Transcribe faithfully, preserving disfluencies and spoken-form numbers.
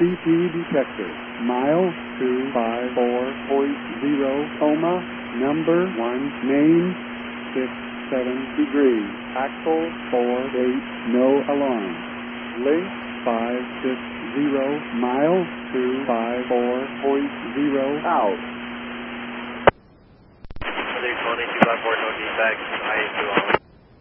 C P detector. Mile two five four point zero, coma, number one, name, six seven degrees, axle four eight, no alarm. Link five six zero, mile two five four point zero, out. three twenty, two five four, no defects, I A two on.